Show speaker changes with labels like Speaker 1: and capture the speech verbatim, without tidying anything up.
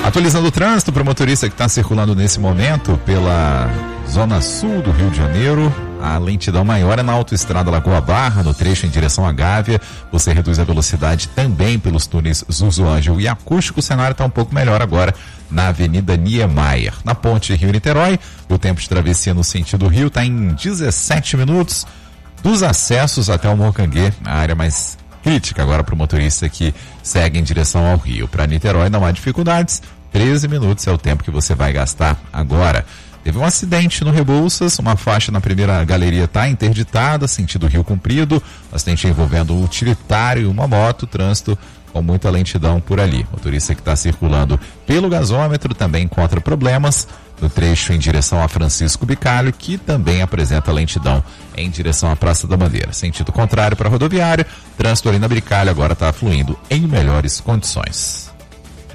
Speaker 1: Atualizando o trânsito para o motorista que está circulando nesse momento pela zona sul do Rio de Janeiro, a lentidão maior é na autoestrada Lagoa Barra, no trecho em direção à Gávea. Você reduz a velocidade também pelos túneis Zuzu Ângelo e Acústico. O cenário está um pouco melhor agora na Avenida Niemeyer. Na ponte Rio-Niterói, o tempo de travessia no sentido Rio está em dezessete minutos. Dos acessos até o Morcanguê, a área mais crítica agora para o motorista que segue em direção ao Rio. Para Niterói não há dificuldades, treze minutos é o tempo que você vai gastar agora. Teve um acidente no Rebouças, uma faixa na primeira galeria está interditada, sentido Rio Comprido, acidente envolvendo um utilitário e uma moto, trânsito com muita lentidão por ali. O motorista que está circulando pelo gasômetro também encontra problemas no trecho em direção a Francisco Bicalho, que também apresenta lentidão em direção à Praça da Bandeira. Sentido contrário para a rodoviária, trânsito ali na Bicalho agora está fluindo em melhores condições.